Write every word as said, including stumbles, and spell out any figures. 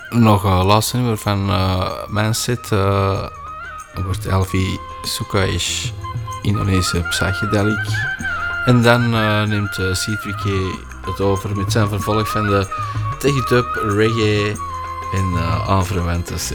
nog een uh, laatste nummer van uh, Mindset. Uh, wordt Elvi Sukaish Indonesische Psychedelic. En dan uh, neemt uh, C drie K het over met zijn vervolg van de Take It Up, Reggae en uh, aanverwante C